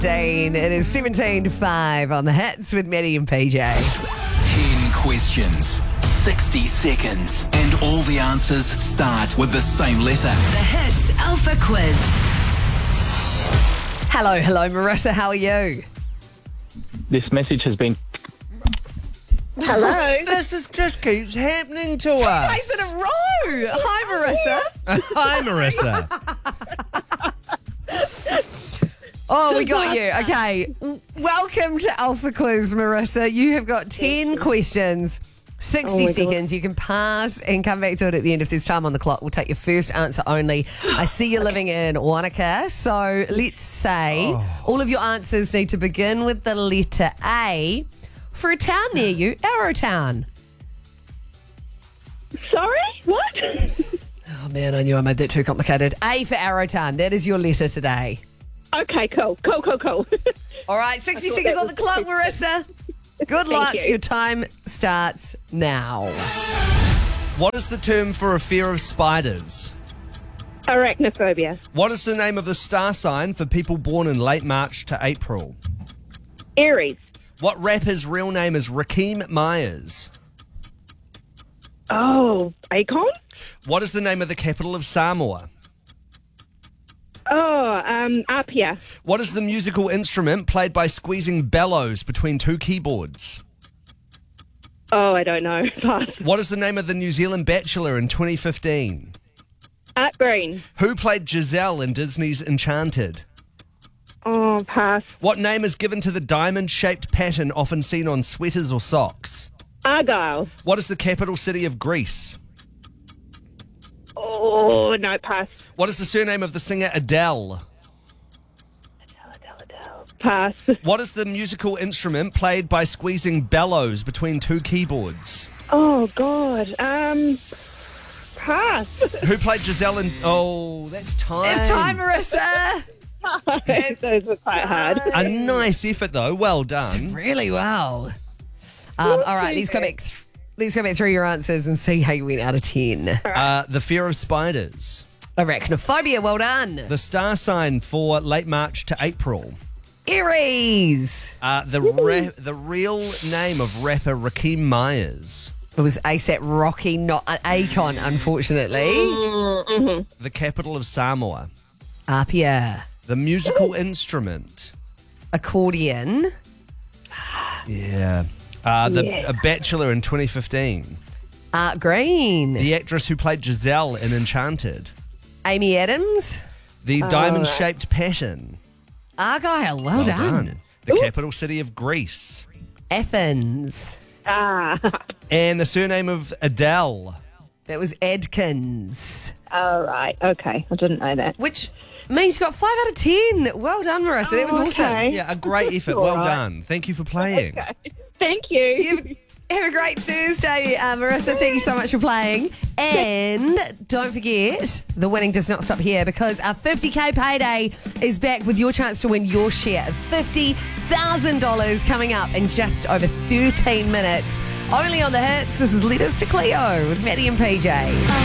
It is 17 to 5 on the hits with Maddie and PJ. 10 questions, 60 seconds, and all the answers start with the same letter. The Hits Alpha Quiz. Hello, Marissa. How are you? This message has been... Hello. This just keeps happening to Days us. in a row. Hi, Marissa. Hi, Marissa. Oh, we got you. Okay. Welcome to Alpha Quiz, Marissa. You have got 10 questions, 60 seconds. You can pass and come back to it at the end if there's time on the clock. We'll take your first answer only. I see you're living in Wanaka, so let's say all of your answers need to begin with the letter A for a town near you, Arrowtown. Sorry? What? Oh, man, I knew I made that too complicated. A for Arrowtown. That is your letter today. Okay, cool. All right, 60 thought seconds that on the was clock, Marissa. Good luck. you. Your time starts now. What is the term for a fear of spiders? Arachnophobia. What is the name of the star sign for people born in late March to April? Aries. What rapper's real name is Rakim Myers? Oh, Akon? What is the name of the capital of Samoa? Oh, Apia. What is the musical instrument played by squeezing bellows between two keyboards? Oh, I don't know. Pass. What is the name of the New Zealand Bachelor in 2015? Art Green. Who played Giselle in Disney's Enchanted? Oh, pass. What name is given to the diamond-shaped pattern often seen on sweaters or socks? Argyle. What is the capital city of Greece? Oh, no, pass. What is the surname of the singer Adele? Pass. What is the musical instrument played by squeezing bellows between two keyboards? Oh, God. Pass. Who played Giselle in... Oh, that's time. It's time, Marissa. Those were quite hard. A nice effort, though. Well done. Really well. All right, let's go back. Let's go back through your answers and see how you went out of 10. The fear of spiders. Arachnophobia, well done. The star sign for late March to April. Aries. The real name of rapper Rakim Myers. It was ASAP Rocky, not Akon, unfortunately. The capital of Samoa. Apia. The musical instrument. Accordion. Yeah. A Bachelor in 2015. Art Green. The actress who played Giselle in Enchanted. Amy Adams. The diamond-shaped pattern. Argyle, well done. The capital city of Greece. Athens. And the surname of Adele. That was Adkins. All right. Okay. I didn't know that. Which means you got 5 out of 10. Well done, Marissa. That was awesome. Okay. Yeah, a great effort. All Well right. done. Thank you for playing. Okay. Thank you. Have a great Thursday, Marissa. Thank you so much for playing. And don't forget, the winning does not stop here because our 50K payday is back with your chance to win your share of $50,000 coming up in just over 13 minutes. Only on the hits. This is Letters to Cleo with Maddie and PJ.